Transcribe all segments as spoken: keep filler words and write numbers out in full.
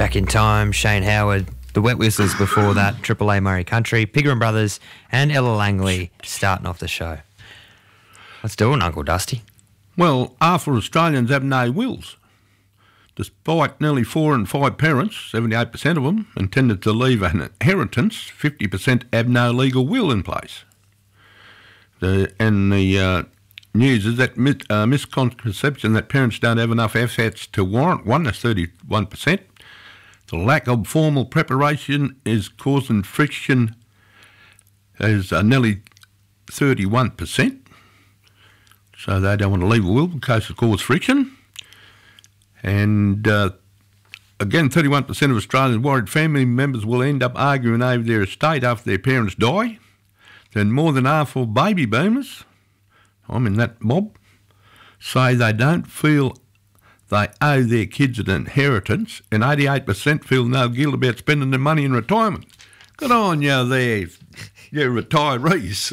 Back in Time, Shane Howard, the Wet Whistlers before that, Triple A Murray Country, Pigram Brothers and Ella Langley starting off the show. Let's do it, Uncle Dusty. Well, half of Australians have no wills. Despite nearly four in five parents, seventy-eight percent of them, intended to leave an inheritance, fifty percent have no legal will in place. The, and the uh, news is that mis- uh, misconception that parents don't have enough assets to warrant one, that's thirty-one percent. The lack of formal preparation is causing friction, as uh, nearly thirty-one percent. So they don't want to leave a will because it causes friction. And uh, again, thirty-one percent of Australians worried family members will end up arguing over their estate after their parents die. Then more than half of baby boomers, I'm in that mob, say they don't feel they owe their kids an inheritance, and eighty-eight percent feel no guilt about spending their money in retirement. Good on you there, you retirees.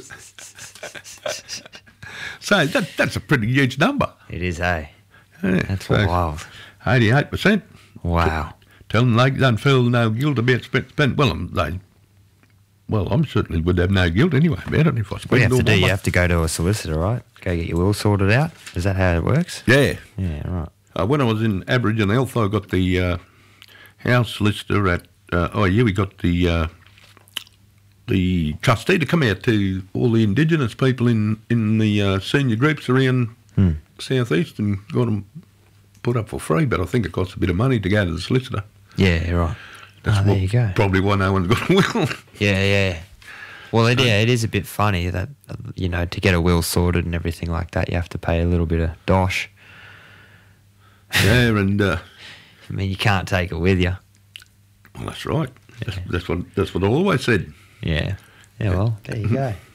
So that, that's a pretty huge number. It is, eh? Yeah, That's so wild. eighty-eight percent. Wow. Tell them they don't feel no guilt about spend. spend well, they, well, I'm certainly would have no guilt anyway about it if I spend What do you have all to do? my You money. have to go to a solicitor, right? Go get your will sorted out? Is that how it works? Yeah. Yeah, right. Uh, when I was in Aboriginal Health, I got the uh, house solicitor at, uh, oh yeah, we got the uh, the trustee to come out to all the Indigenous people in, in the uh, senior groups around Hmm. South East and got them put up for free, but I think it costs a bit of money to go to the solicitor. Yeah, right. That's oh, there what- you go. Probably why no one's got a will. Yeah, yeah. Well, it, yeah, it is a bit funny that, uh, you know, to get a will sorted and everything like that, you have to pay a little bit of dosh. Yeah, and uh, I mean, you can't take it with you. well, that's right. That's, Yeah. that's what that's what I always said. Yeah. Yeah, well, there you go.